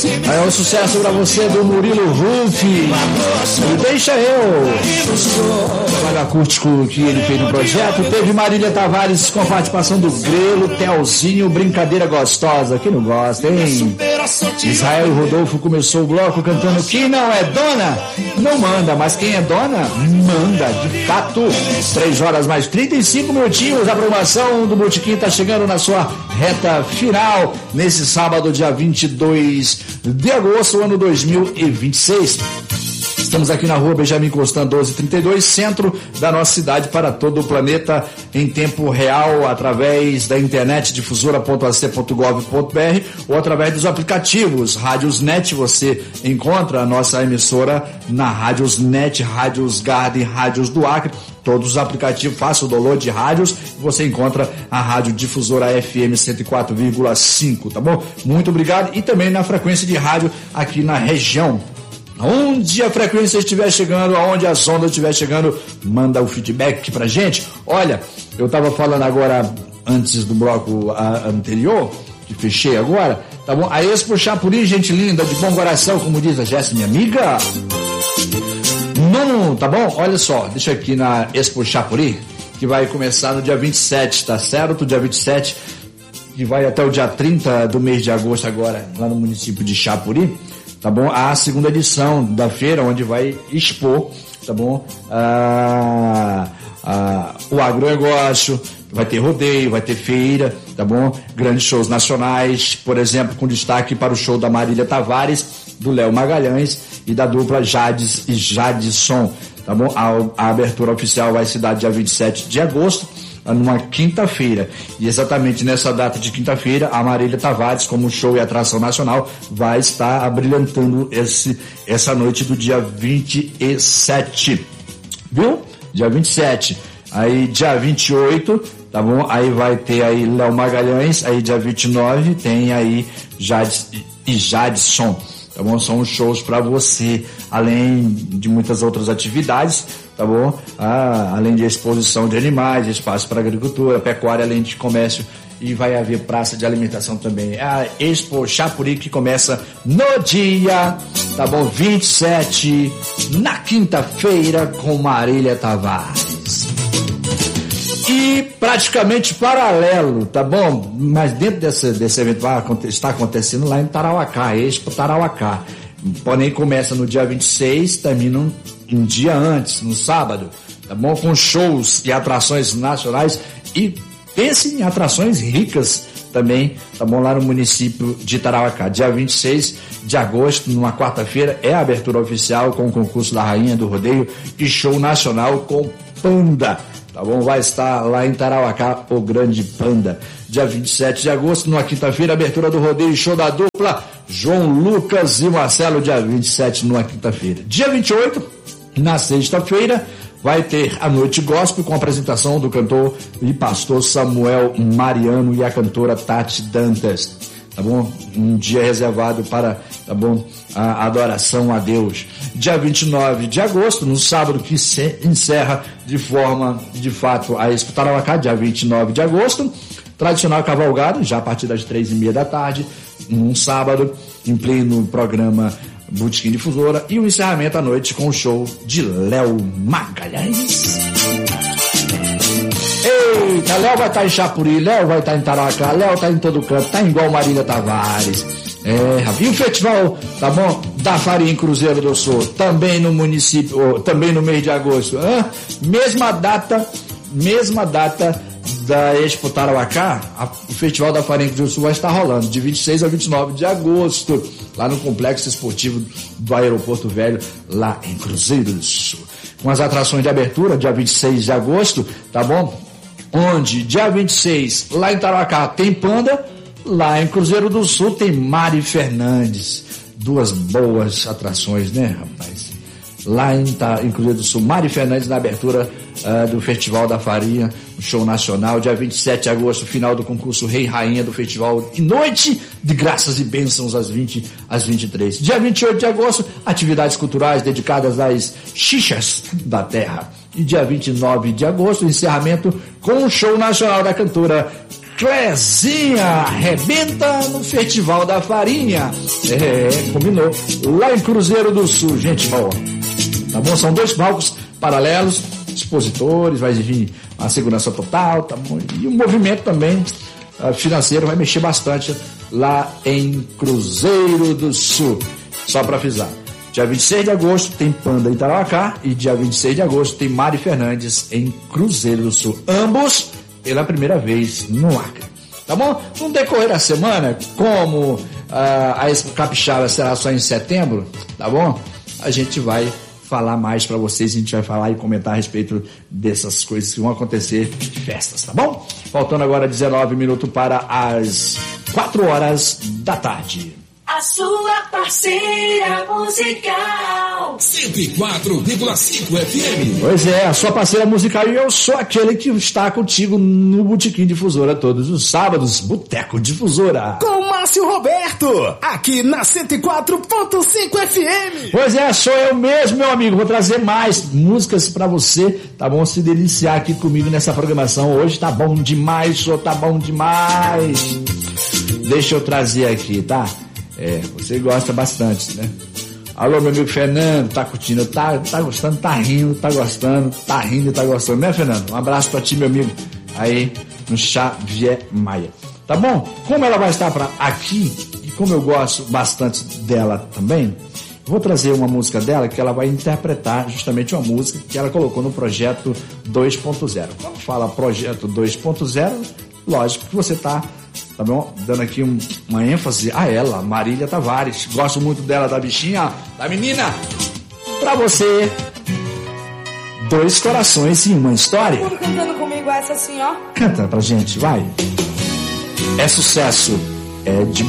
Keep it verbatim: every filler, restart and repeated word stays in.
Aí é um sucesso pra você do Murilo Ruf. E deixa eu. Olha o acústico que ele fez no projeto. Teve Marília Tavares com a participação do Grelo, Telzinho, brincadeira gostosa. Quem não gosta, hein? Israel Rodolfo começou o bloco cantando Quem não é dona, não manda, mas quem é dona, manda, de fato. Três horas mais trinta e cinco minutinhos. A programação do Botequim está chegando na sua reta final nesse sábado, dia vinte e dois de agosto, ano dois mil e vinte e seis. Estamos aqui na rua Benjamin Constant doze trinta e dois, centro da nossa cidade, para todo o planeta, em tempo real, através da internet difusora ponto a c ponto gov ponto b r ou através dos aplicativos Rádiosnet. Você encontra a nossa emissora na Rádiosnet, Rádios Garden, Rádios do Acre. Todos os aplicativos, faça o download de rádios, você encontra a Rádio Difusora F M cento e quatro vírgula cinco, tá bom? Muito obrigado. E também na frequência de rádio aqui na região. Onde a frequência estiver chegando, aonde a sonda estiver chegando, manda o feedback pra gente. Olha, eu tava falando agora, antes do bloco a, anterior, que fechei agora, tá bom? A Expo Chapuri, gente linda, de bom coração, como diz a Jéssica, minha amiga. Não, tá bom? Olha só, deixa aqui na Expo Chapuri, que vai começar no dia vinte e sete, tá certo? Dia vinte e sete, que vai até o dia trinta do mês de agosto agora, lá no município de Chapuri. Tá bom? A segunda edição da feira, onde vai expor, tá bom? Ah, ah, o agronegócio, vai ter rodeio, vai ter feira, tá bom? Grandes shows nacionais, por exemplo, com destaque para o show da Marília Tavares, do Léo Magalhães e da dupla Jades e Jadson, tá bom? A, a abertura oficial vai se dar dia vinte e sete de agosto, numa quinta-feira. E exatamente nessa data de quinta-feira, a Marília Tavares, como show e atração nacional, vai estar abrilhantando esse, essa noite do dia vinte e sete. Viu? Dia vinte e sete. Aí dia vinte e oito, tá bom? Aí vai ter aí Léo Magalhães, aí dia vinte e nove tem aí Jades e Jadson. Tá bom? São shows para você, além de muitas outras atividades, tá bom? Ah, além de exposição de animais, espaço para agricultura, pecuária, além de comércio, e vai haver praça de alimentação também. A Expo Chapuri, que começa no dia, tá bom? vinte e sete, na quinta-feira, com Marília Tavares. E praticamente paralelo, tá bom? Mas dentro desse, desse evento vai está acontecendo lá em Tarauacá, Expo Tarauacá. Porém, começa no dia vinte e seis, termina um, um dia antes, no sábado, tá bom? Com shows e atrações nacionais, e pense em atrações ricas também, tá bom? Lá no município de Tarauacá. Dia vinte e seis de agosto, numa quarta-feira, é a abertura oficial com o concurso da Rainha do Rodeio e show nacional com Panda. Tá bom? Vai estar lá em Tarauacá, o Grande Panda. Dia vinte e sete de agosto, numa quinta-feira, abertura do rodeio e show da dupla João Lucas e Marcelo, dia vinte e sete, numa quinta-feira. Dia vinte e oito, na sexta-feira, vai ter a Noite Gospel com a apresentação do cantor e pastor Samuel Mariano e a cantora Tati Dantas. Tá bom? Um dia reservado para, tá bom, a adoração a Deus. Dia vinte e nove de agosto, no sábado, que se encerra de forma, de fato, a Expo Tarauacá, dia vinte e nove de agosto, tradicional cavalgada, já a partir das três e meia da tarde, num sábado, em pleno programa Botequim Difusora, e o encerramento à noite com o show de Léo Magalhães. Eita, Léo vai estar em Chapuri, Léo vai estar em Tarauacá, Léo tá em todo canto, tá igual Marília Tavares. É, e o festival, tá bom? Da Farinha em Cruzeiro do Sul, também no município, também no mês de agosto. Ah, mesma data, mesma data da Expo Tarauacá, a, o Festival da Farinha em Cruzeiro do Sul vai estar rolando, de vinte e seis a vinte e nove de agosto, lá no Complexo Esportivo do Aeroporto Velho, lá em Cruzeiro do Sul. Com as atrações de abertura, dia vinte e seis de agosto, tá bom? Onde, dia vinte e seis, lá em Tarauacá tem Panda, lá em Cruzeiro do Sul tem Mari Fernandes. Duas boas atrações, né, rapaz? Lá em, tá, em Cruzeiro do Sul, Mari Fernandes na abertura uh, do Festival da Farinha, um show nacional. Dia vinte e sete de agosto, final do concurso Rei e Rainha do Festival e Noite de Graças e Bênçãos às vinte, às vinte e três. Dia vinte e oito de agosto, atividades culturais dedicadas às xixas da terra. E dia vinte e nove de agosto, encerramento com o show nacional da cantora Clezinha arrebenta no Festival da Farinha. É, combinou. Lá em Cruzeiro do Sul, gente boa. Tá bom? São dois palcos paralelos, expositores, vai vir a segurança total, tá bom? E o movimento também financeiro vai mexer bastante lá em Cruzeiro do Sul. Só para avisar. Dia vinte e seis de agosto tem Panda em Tarauacá e dia vinte e seis de agosto tem Mari Fernandes em Cruzeiro do Sul. Ambos pela primeira vez no Acre. Tá bom? No decorrer da semana, como uh, a Expo Capixaba será só em setembro, tá bom? A gente vai falar mais pra vocês, a gente vai falar e comentar a respeito dessas coisas que vão acontecer, festas, tá bom? Faltando agora dezenove minutos para as quatro horas da tarde. A sua parceira musical cento e quatro vírgula cinco F M. Pois é, a sua parceira musical e eu sou aquele que está contigo no Botequim Difusora todos os sábados, Boteco Difusora. Com Márcio Roberto, aqui na cento e quatro ponto cinco F M. Pois é, sou eu mesmo, meu amigo, vou trazer mais músicas pra você, tá bom? Se deliciar aqui comigo nessa programação hoje, tá bom demais, senhor, tá bom demais. Deixa eu trazer aqui, tá? É, você gosta bastante, né? Alô, meu amigo Fernando, tá curtindo, tá, tá gostando, tá rindo, tá gostando, tá rindo e tá gostando, né, Fernando? Um abraço pra ti, meu amigo, aí no Xavier Maia. Tá bom? Como ela vai estar pra aqui, e como eu gosto bastante dela também, vou trazer uma música dela que ela vai interpretar justamente uma música que ela colocou no projeto dois ponto zero. Quando fala projeto dois ponto zero, lógico que você tá Tá bom? Dando aqui um, uma ênfase a ela, Marília Tavares. Gosto muito dela, da bichinha, da menina. Pra você, dois corações e uma história. Todo mundo cantando comigo essa assim, ó. Canta pra gente, vai. É sucesso, é de